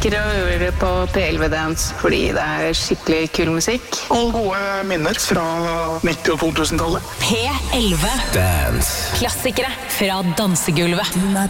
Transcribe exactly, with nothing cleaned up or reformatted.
Å høre på P elleve Dance fordi det er skikkelig kul musikk. Og gode minner fra nitti- og to tusen-tallet. P elleve Dance. Klassikere fra dansegulvet.